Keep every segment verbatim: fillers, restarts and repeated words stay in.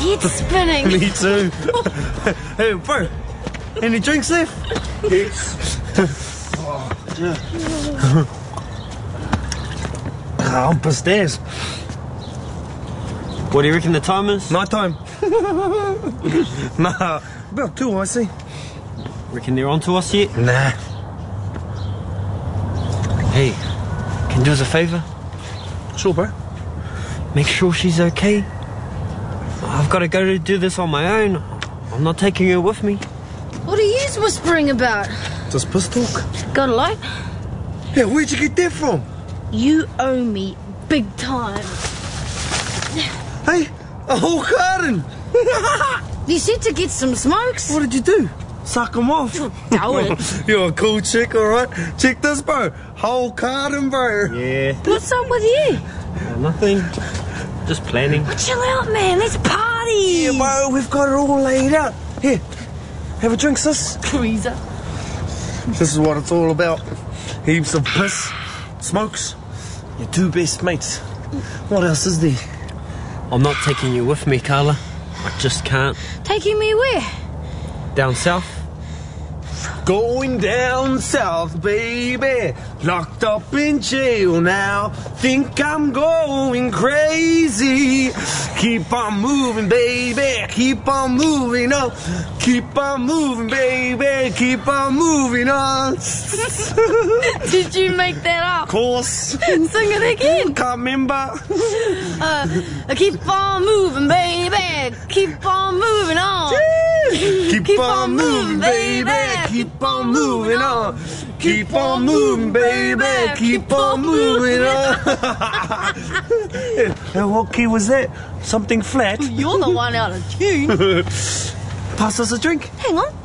head's spinning. Me too. Hey, bro, any drinks left? Yes. Oh, yeah. I'm pissed as. What do you reckon the time is? Night time. Nah, about two, I see. Reckon they're onto us yet? Nah. Hey, can you do us a favour? Sure, bro. Make sure she's okay. I've got to go to do this on my own. I'm not taking her with me. What are you whispering about? Just piss talk. Got a light? Yeah, where'd you get that from? You owe me big time. Hey, a whole carton. You said to get some smokes. What did you do? Suck them off. Do it. You're a cool chick, alright? Check this, bro. Whole carton, bro. Yeah. What's up with you? Uh, nothing. Just planning. Chill out, man. Let's party. Yeah, bro, we've got it all laid out. Here, have a drink, sis. Cruiser. This is what it's all about. Heaps of piss, smokes, your two best mates. What else is there? I'm not taking you with me, Carla. I just can't. Taking me where? Down south? Going down south, baby. Locked up in jail now. Think I'm going crazy. Keep on moving, baby. Keep on moving on. Keep on moving, baby. Keep on moving on. Did you make that up? Of course. Sing it again. Can't remember. Uh, keep on moving, baby. Keep on moving on. Keep, Keep on, on moving, moving, baby. baby. Keep on moving on. Keep on moving, baby. Keep on moving on. And what key was that? Something flat? You're the one out of tune. Pass us a drink. Hang on.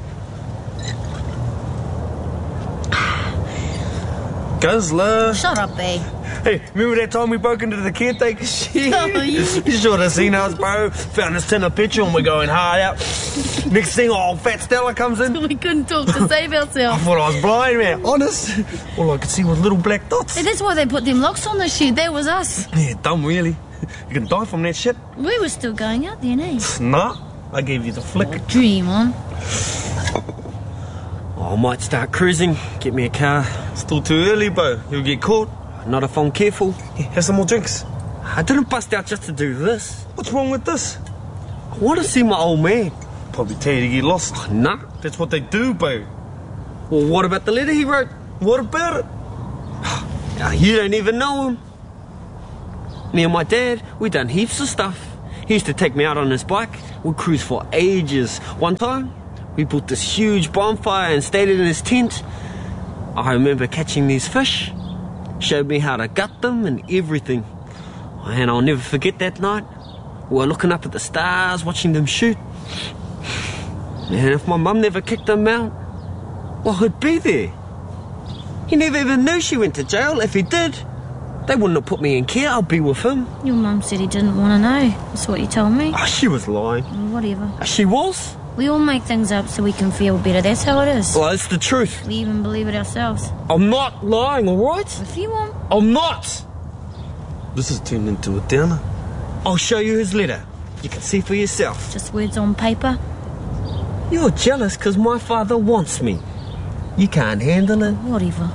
Guzzler. Shut up, babe. Hey, remember that time we broke into the caretaker shit? Oh, yeah. You should have seen us, bro. Found this tin of petrol and we're going hard out. Next thing, old fat Stella comes in. We couldn't talk to save I ourselves. thought I was blind, man. Honest. All I could see was little black dots. Hey, that's why they put them locks on the shed. That was us. Yeah, dumb, really. You can die from that shit. We were still going out then, eh? Nah, I gave you the flick. Dream on. Oh, I might start cruising. Get me a car. Still too early, bro. You'll get caught. Not if I'm careful. Here, have some more drinks. I didn't bust out just to do this. What's wrong with this? I want to see my old man. Probably tell you to get lost. Nah. That's what they do, bro. Well, what about the letter he wrote? What about it? Ah, you don't even know him. Me and my dad, we done heaps of stuff. He used to take me out on his bike. We'd cruise for ages. One time, we built this huge bonfire and stayed in his tent. I remember catching these fish. Showed me how to gut them and everything. And I'll never forget that night. We were looking up at the stars, watching them shoot. And if my mum never kicked him out, well, who'd be there? He never even knew she went to jail. If he did, they wouldn't have put me in care. I'd be with him. Your mum said he didn't want to know. That's what you told me. Oh, she was lying. Whatever. She was? We all make things up so we can feel better. That's how it is. Well, it's the truth. We even believe it ourselves. I'm not lying, all right? If you want. I'm not. This has turned into a downer. I'll show you his letter. You can see for yourself. Just words on paper. You're jealous because my father wants me. You can't handle it. Whatever.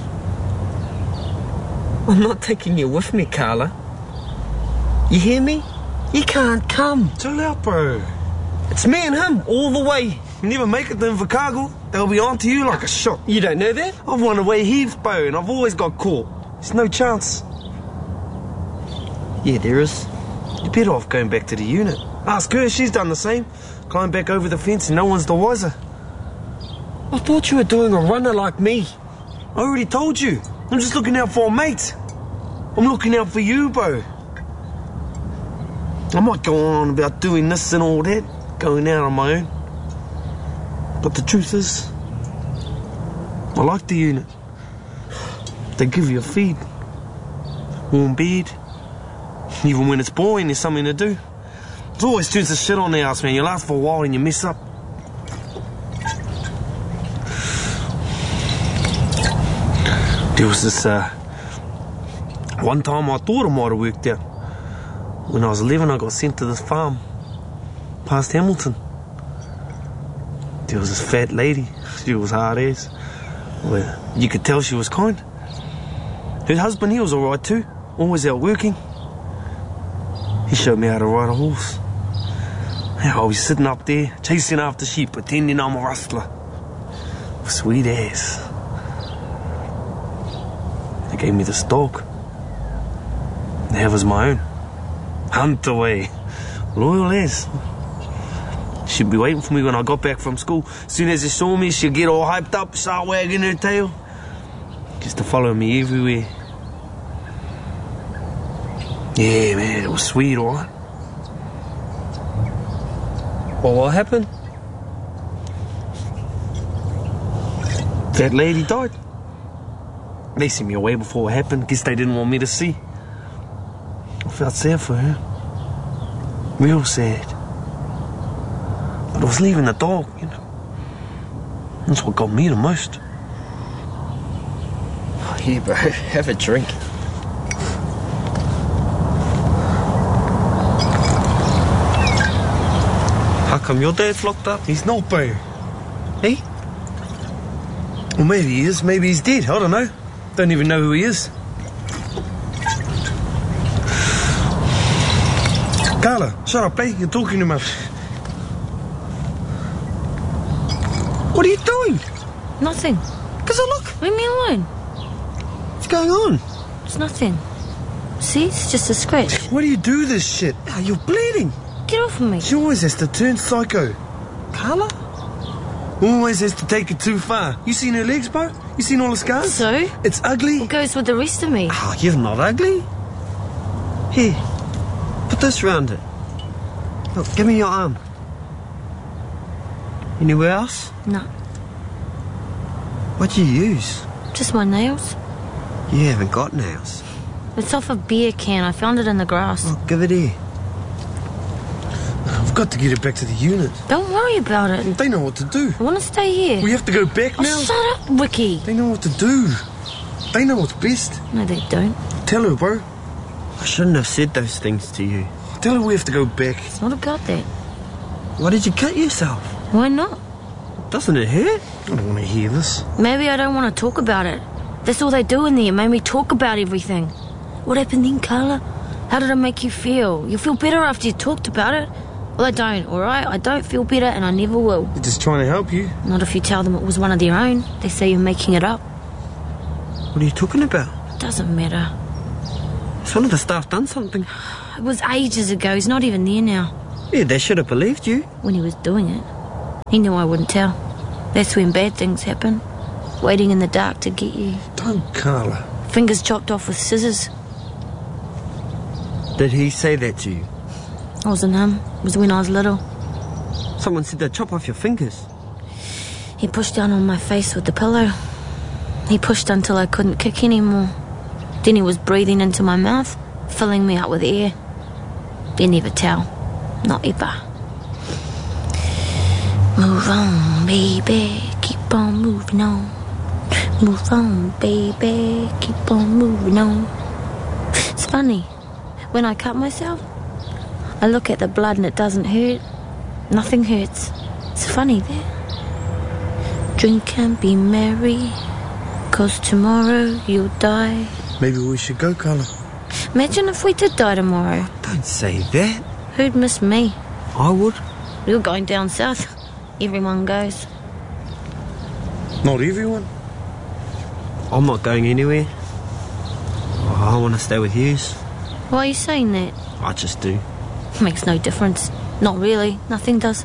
I'm not taking you with me, Carla. You hear me? You can't come. Chill out, bro. It's me and him all the way. You never make it to Invercargill, they'll be on to you like a shot. You don't know that? I've run away heaps, bro, and I've always got caught. There's no chance. Yeah, there is. You're better off going back to the unit. Ask her, she's done the same. Climb back over the fence and no one's the wiser. I thought you were doing a runner like me. I already told you. I'm just looking out for a mate. I'm looking out for you, bro. I might go on about doing this and all that, going out on my own. But the truth is, I like the unit. They give you a feed, warm bed. Even when it's boring, there's something to do. There's always tons of shit on the house, man. You last for a while and you mess up. There was this, uh, one time I thought it might have worked out. When I was eleven, I got sent to this farm. past Hamilton. There was this fat lady. She was hard ass. Well, you could tell she was kind. Her husband, he was alright too. Always out working. He showed me how to ride a horse. I was sitting up there, chasing after sheep, pretending I'm a rustler. Sweet ass. They gave me this dog. That was my own. Hunt away. Loyal as. She'd be waiting for me when I got back from school. As soon as she saw me, she'd get all hyped up, start wagging her tail. Just to follow me everywhere. Yeah, man, it was sweet, alright? Well, what happened? That lady died. They sent me away before it happened. Guess they didn't want me to see. I felt sad for her. Real sad. But I was leaving the dog, you know. That's what got me the most. Oh, here, bro. Have a drink. How come your dad's locked up? He's not, bro. Hey? Well, maybe he is. Maybe he's dead. I don't know. Don't even know who he is. Carla, shut up, eh? You're talking too much. What are you doing? Nothing. Because look, Leave me alone. what's going on? It's nothing. See, it's just a scratch. Why do you do this shit? Oh, you're bleeding. Get off of me. She always has to turn psycho. Carla? Always has to take it too far. You seen her legs, bro? You seen all the scars? So? It's ugly. What goes with the rest of me? Oh, you're not ugly. Here, put this round it. Look, give me your arm. Anywhere else? No, What'd you use? just my nails. You haven't got nails. It's off a beer can. I found it in the grass. Well, give it here. I've got to get it back to the unit. Don't worry about it. They know what to do. I want to stay here. We have to go back Oh, now. shut up, Wiki. They know what to do. They know what's best. No, they don't. Tell her, bro. I shouldn't have said those things to you. Tell her we have to go back. It's not about that. Why did you cut yourself? Why not? Doesn't it hurt? I don't want to hear this. Maybe I don't want to talk about it. That's all they do in there, made me talk about everything. What happened then, Carla? How did it make you feel? You feel better after you talked about it? Well, I don't, alright? I don't feel better and I never will. They're just trying to help you. Not if you tell them it was one of their own. They say you're making it up. What are you talking about? Doesn't matter. Has one of the staff done something? It was ages ago. He's not even there now. Yeah, they should have believed you. When he was doing it, he knew I wouldn't tell. That's when bad things happen. Waiting in the dark to get you. Don't, Carla. Fingers chopped off with scissors. Did he say that to you? It wasn't him. It was when I was little. Someone said they'd chop off your fingers. He pushed down on my face with the pillow. He pushed until I couldn't kick anymore. Then he was breathing into my mouth, filling me up with air. They never tell. Not ever. Move on, baby. Keep on moving on. Move on, baby. Keep on moving on. It's funny. When I cut myself, I look at the blood and it doesn't hurt. Nothing hurts. It's funny that. Drink and be merry, 'cause tomorrow you'll die. Maybe we should go, Carla. Imagine if we did die tomorrow. Don't say that. Who'd miss me? I would. You're going down south. Everyone goes. Not everyone. I'm not going anywhere. I want to stay with yous. Why are you saying that? I just do. Makes no difference. Not really. Nothing does.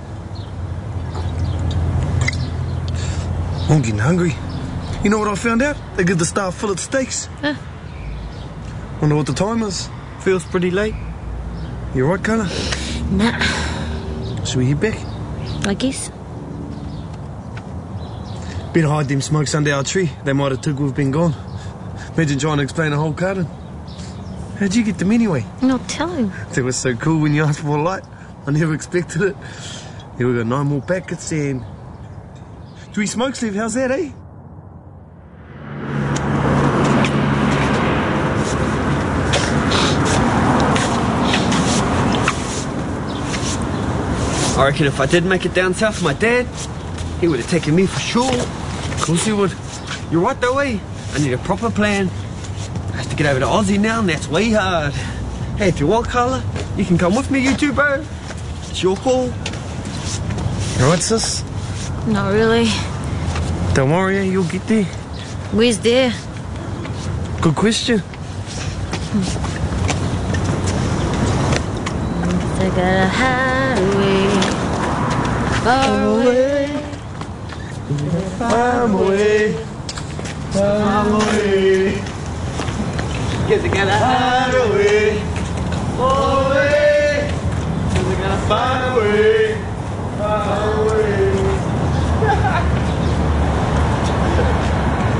I'm getting hungry. You know what I found out? They give the staff fillet steaks. Huh? Wonder what the time is. Feels pretty late. You right, Carla? Nah, Should we head back? I guess. Better hide them smokes under our tree. They might have took we've been gone. Imagine trying to explain a whole carton. How'd you get them anyway? Not telling. That was so cool when you asked for a light. I never expected it. Here we got nine more packets and three smokes left. How's that, eh? I reckon if I did make it down south with my dad, he would have taken me for sure. Of course he would. You're right though, eh? I need a proper plan. I have to get over to Aussie now, and that's way hard. Hey, if you want, Carla, you can come with me, you two, bro. It's your call. You right, sis? Not really. Don't worry, eh? You'll get there. Where's there? Good question. I gotta hide away, far away. Far away. Far away. Get together.